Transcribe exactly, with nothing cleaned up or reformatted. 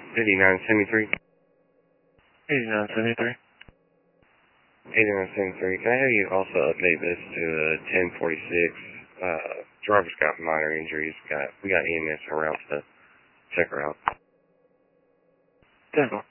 eighty-nine seventy-three. eighty-nine seventy-three. eighty-nine seventy-three. Can I have you also update this to uh, ten forty-six? Uh, driver's got minor injuries. Got We got E M S around to check her out. ten four.